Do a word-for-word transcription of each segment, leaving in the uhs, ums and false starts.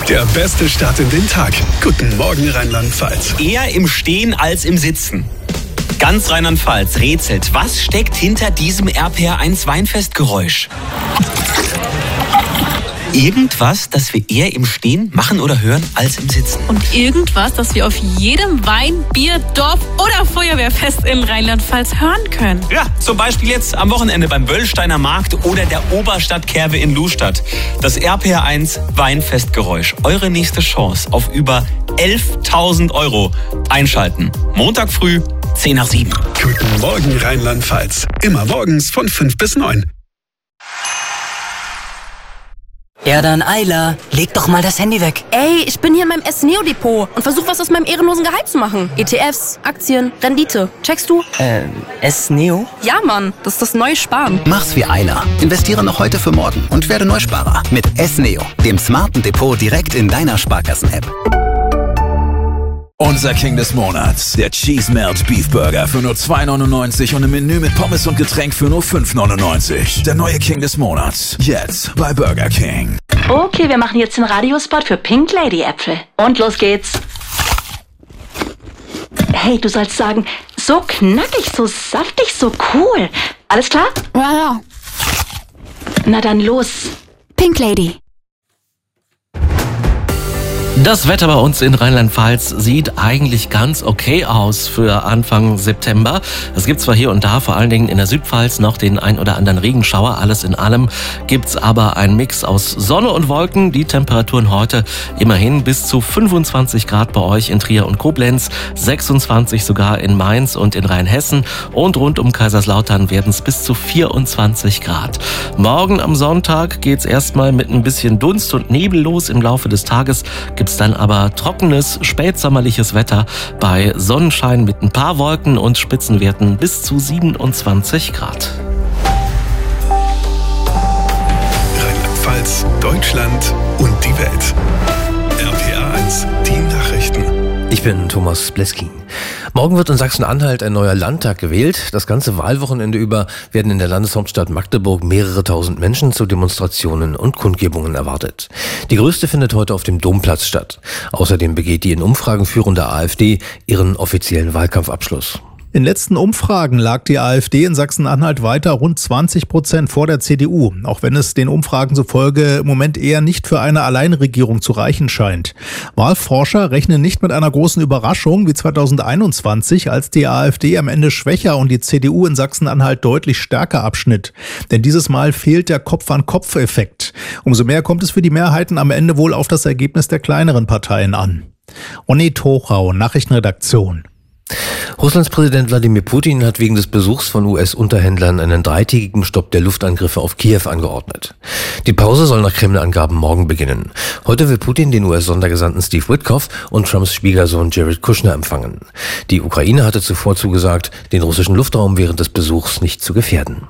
Der beste Start in den Tag. Guten Morgen Rheinland-Pfalz. Eher im Stehen als im Sitzen. Ganz Rheinland-Pfalz rätselt, was steckt hinter diesem R P R eins Weinfestgeräusch? Irgendwas, das wir eher im Stehen machen oder hören als im Sitzen. Und irgendwas, das wir auf jedem Wein-, Bier-, Dorf- oder Feuerwehrfest in Rheinland-Pfalz hören können. Ja, zum Beispiel jetzt am Wochenende beim Wöllsteiner Markt oder der Oberstadtkerwe in Lustadt. Das R P R eins Weinfestgeräusch. Eure nächste Chance auf über elftausend Euro. Einschalten. Montag früh, zehn nach sieben. Guten Morgen Rheinland-Pfalz. Immer morgens von fünf bis neun. Ja dann, Ayla, leg doch mal das Handy weg. Ey, ich bin hier in meinem S-Neo-Depot und versuche was aus meinem ehrenlosen Gehalt zu machen. E T Fs, Aktien, Rendite. Checkst du? Ähm, S-Neo? Ja, Mann, das ist das neue Sparen. Mach's wie Ayla. Investiere noch heute für morgen und werde Neusparer mit S-Neo, dem smarten Depot direkt in deiner Sparkassen-App. Unser King des Monats, der Cheese Melt Beef Burger für nur zwei neunundneunzig und ein Menü mit Pommes und Getränk für nur fünf neunundneunzig. Der neue King des Monats, jetzt bei Burger King. Okay, wir machen jetzt den Radiospot für Pink Lady Äpfel. Und los geht's. Hey, du sollst sagen, so knackig, so saftig, so cool. Alles klar? Ja, ja. Na dann los. Pink Lady. Das Wetter bei uns in Rheinland-Pfalz sieht eigentlich ganz okay aus für Anfang September. Es gibt zwar hier und da, vor allen Dingen in der Südpfalz, noch den ein oder anderen Regenschauer. Alles in allem gibt's aber einen Mix aus Sonne und Wolken. Die Temperaturen heute immerhin bis zu fünfundzwanzig Grad bei euch in Trier und Koblenz, sechsundzwanzig sogar in Mainz und in Rheinhessen. Und rund um Kaiserslautern werden es bis zu vierundzwanzig Grad. Morgen am Sonntag geht's erstmal mit ein bisschen Dunst und Nebel los. Im Laufe des Tages gibt's dann aber trockenes, spätsommerliches Wetter bei Sonnenschein mit ein paar Wolken und Spitzenwerten bis zu siebenundzwanzig Grad. Rheinland-Pfalz, Deutschland und die Welt. R P R eins, die Nachrichten. Ich bin Thomas Bleskin. Morgen wird in Sachsen-Anhalt ein neuer Landtag gewählt. Das ganze Wahlwochenende über werden in der Landeshauptstadt Magdeburg mehrere tausend Menschen zu Demonstrationen und Kundgebungen erwartet. Die größte findet heute auf dem Domplatz statt. Außerdem begeht die in Umfragen führende AfD ihren offiziellen Wahlkampfabschluss. In letzten Umfragen lag die AfD in Sachsen-Anhalt weiter rund zwanzig Prozent vor der C D U, auch wenn es den Umfragen zufolge im Moment eher nicht für eine Alleinregierung zu reichen scheint. Wahlforscher rechnen nicht mit einer großen Überraschung wie zweitausendeinundzwanzig, als die AfD am Ende schwächer und die C D U in Sachsen-Anhalt deutlich stärker abschnitt. Denn dieses Mal fehlt der Kopf-an-Kopf-Effekt. Umso mehr kommt es für die Mehrheiten am Ende wohl auf das Ergebnis der kleineren Parteien an. Onni Tochau, Nachrichtenredaktion. Russlands Präsident Wladimir Putin hat wegen des Besuchs von U S-Unterhändlern einen dreitägigen Stopp der Luftangriffe auf Kiew angeordnet. Die Pause soll nach Kreml-Angaben morgen beginnen. Heute will Putin den U S-Sondergesandten Steve Witkoff und Trumps Schwiegersohn Jared Kushner empfangen. Die Ukraine hatte zuvor zugesagt, den russischen Luftraum während des Besuchs nicht zu gefährden.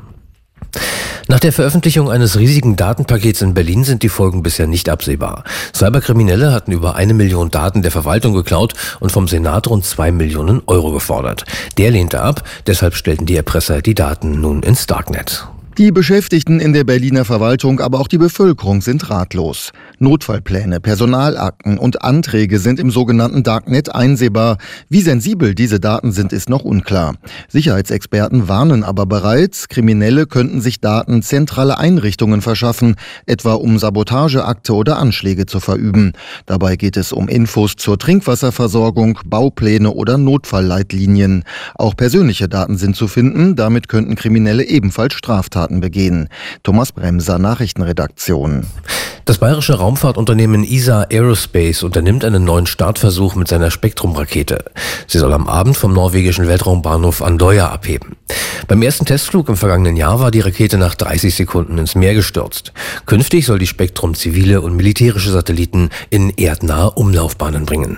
Nach der Veröffentlichung eines riesigen Datenpakets in Berlin sind die Folgen bisher nicht absehbar. Cyberkriminelle hatten über eine Million Daten der Verwaltung geklaut und vom Senat rund zwei Millionen Euro gefordert. Der lehnte ab, deshalb stellten die Erpresser die Daten nun ins Darknet. Die Beschäftigten in der Berliner Verwaltung, aber auch die Bevölkerung sind ratlos. Notfallpläne, Personalakten und Anträge sind im sogenannten Darknet einsehbar. Wie sensibel diese Daten sind, ist noch unklar. Sicherheitsexperten warnen aber bereits, Kriminelle könnten sich Daten zentraler Einrichtungen verschaffen, etwa um Sabotageakte oder Anschläge zu verüben. Dabei geht es um Infos zur Trinkwasserversorgung, Baupläne oder Notfallleitlinien. Auch persönliche Daten sind zu finden, damit könnten Kriminelle ebenfalls Straftaten begehen. Thomas Bremser, Nachrichtenredaktion. Das bayerische Raumfahrtunternehmen E S A Aerospace unternimmt einen neuen Startversuch mit seiner Spektrum-Rakete. Sie soll am Abend vom norwegischen Weltraumbahnhof Andøya abheben. Beim ersten Testflug im vergangenen Jahr war die Rakete nach dreißig Sekunden ins Meer gestürzt. Künftig soll die Spektrum zivile und militärische Satelliten in erdnahe Umlaufbahnen bringen.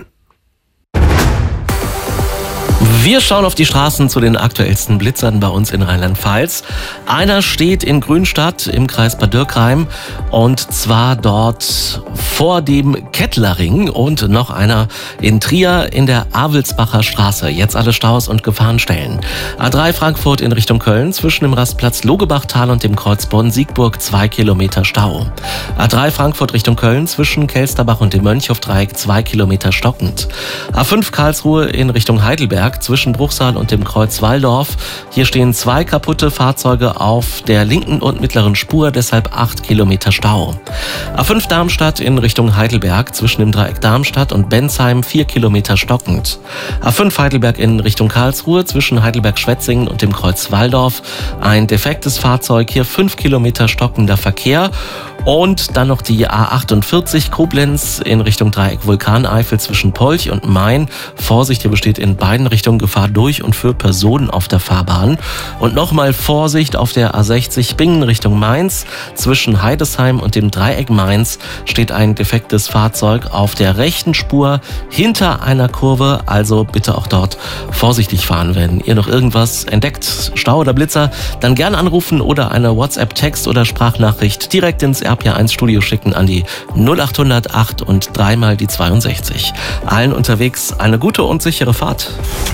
Wir schauen auf die Straßen zu den aktuellsten Blitzern bei uns in Rheinland-Pfalz. Einer steht in Grünstadt im Kreis Bad Dürkheim und zwar dort vor dem Kettlerring und noch einer in Trier in der Avelsbacher Straße. Jetzt alle Staus und Gefahrenstellen. A drei Frankfurt in Richtung Köln zwischen dem Rastplatz Logebachtal und dem Kreuz Bonn-Siegburg zwei Kilometer Stau. A drei Frankfurt Richtung Köln zwischen Kelsterbach und dem Mönchhofdreieck zwei Kilometer stockend. A fünf Karlsruhe in Richtung Heidelberg zwischen Bruchsal und dem Kreuz Walldorf. Hier stehen zwei kaputte Fahrzeuge auf der linken und mittleren Spur, deshalb acht Kilometer Stau. A fünf Darmstadt in Richtung Heidelberg zwischen dem Dreieck Darmstadt und Bensheim vier Kilometer stockend. A fünf Heidelberg in Richtung Karlsruhe zwischen Heidelberg-Schwetzingen und dem Kreuz Walldorf. Ein defektes Fahrzeug, hier fünf Kilometer stockender Verkehr. Und dann noch die A achtundvierzig Koblenz in Richtung Dreieck Vulkaneifel zwischen Polch und Main. Vorsicht, hier besteht in beiden Richtungen Gefahr durch und für Personen auf der Fahrbahn. Und nochmal Vorsicht auf der A sechzig Bingen Richtung Mainz. Zwischen Heidesheim und dem Dreieck Mainz steht ein defektes Fahrzeug auf der rechten Spur hinter einer Kurve. Also bitte auch dort vorsichtig fahren. Wenn ihr noch irgendwas entdeckt, Stau oder Blitzer, dann gerne anrufen oder eine WhatsApp-Text- oder Sprachnachricht direkt ins R P R eins Studio schicken an die null acht null null acht und dreimal die zweiundsechzig. Allen unterwegs eine gute und sichere Fahrt.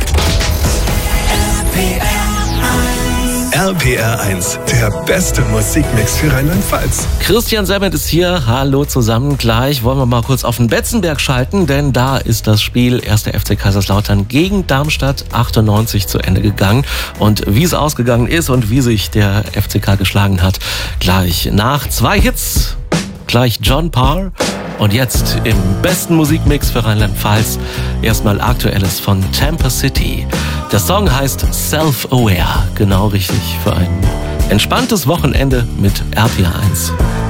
R P R eins, der beste Musikmix für Rheinland-Pfalz. Christian Semmert ist hier. Hallo zusammen. Gleich wollen wir mal kurz auf den Betzenberg schalten, denn da ist das Spiel erster F C Kaiserslautern gegen Darmstadt achtundneunzig zu Ende gegangen. Und wie es ausgegangen ist und wie sich der F C K geschlagen hat, gleich nach zwei Hits. Gleich John Parr. Und jetzt im besten Musikmix für Rheinland-Pfalz erstmal Aktuelles von Tampa City. Der Song heißt Self-Aware. Genau richtig für ein entspanntes Wochenende mit R P R eins.